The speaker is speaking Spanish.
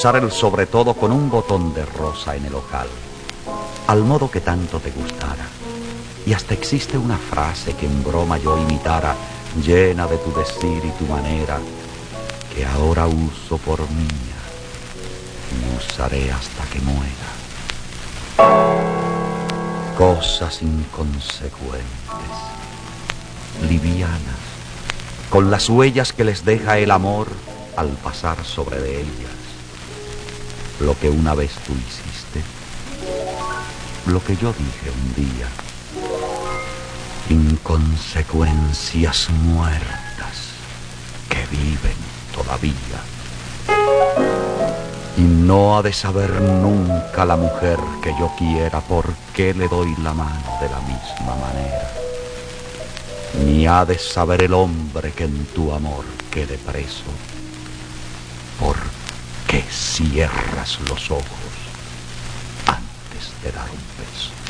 Usar el sobre todo con un botón de rosa en el ojal, al modo que tanto te gustara. Y hasta existe una frase que en broma yo imitara, llena de tu decir y tu manera, que ahora uso por mía y usaré hasta que muera. Cosas inconsecuentes, livianas, con las huellas que les deja el amor al pasar sobre de ellas. Lo que una vez tú hiciste, lo que yo dije un día. Inconsecuencias muertas que viven todavía. Y no ha de saber nunca la mujer que yo quiera por qué le doy la mano de la misma manera. Ni ha de saber el hombre que en tu amor quede preso por qué cierras los ojos antes de dar un beso.